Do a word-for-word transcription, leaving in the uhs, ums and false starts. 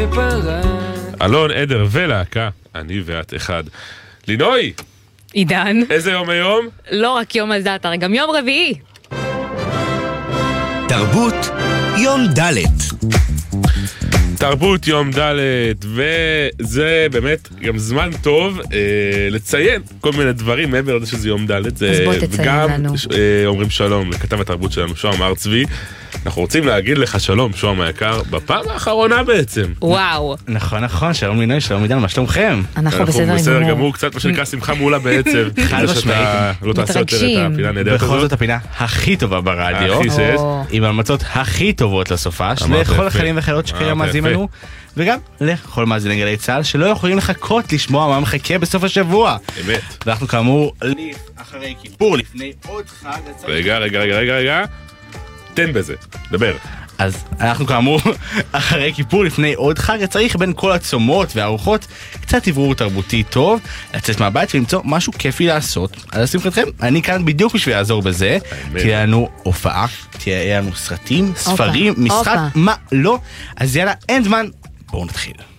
אלון, עדר ולהקה, אני ואת אחד. לינוי! עידן. איזה יום היום? לא רק יום הזאטר, גם יום רביעי. תרבות יום דלת. תרבות יום דלת, וזה באמת גם זמן טוב אה, לציין כל מיני דברים מעבר לזה שזה יום דלת. אז בוא תציין וגם, לנו. אה, אומרים שלום לכתב התרבות שלנו, שוהם הר צבי. אנחנו רוצים להגיד לך שלום, שוהם היקר, בפעם האחרונה בעצם. וואו. נכון, נכון, שלום לינוי, שלום עידן, מה שלומכם? אנחנו בסדר גמור. קצת מה שנקרא שמחה מעולה בעצב. חד משמעית. לא תעשה יותר את הפינה הנהדרת בכל הזאת. זאת הפינה הכי טובה ברדיו. הכי שיש. עם ההמצאות הכי טובות לסופש, אמרת לכל יפה. החיילים והחיילות שכרגע אמרת מאזינים יפה. לנו, וגם לכל מאזיני גלי צה"ל שלא יכולים לחכות לשמוע מה מחכה בסוף השבוע. אמת. ואנחנו כאמור, אחרי כיפור, לפני עוד חג. רגע, רגע, רגע, רגע, רגע. תן בזה, דבר. אז אנחנו כאמור, אחרי כיפור לפני עוד חג, צריך בין כל הצומות והארוחות קצת עברור תרבותי טוב, לצאת מהבית ולמצוא משהו כיפי לעשות. אז לשמחתכם, אני כאן בדיוק בשביל לעזור בזה. תהיה לנו הופעה, תהיה לנו סרטים, ספרים, משחק, מה לא. אז יאללה, אין זמן, בואו נתחיל.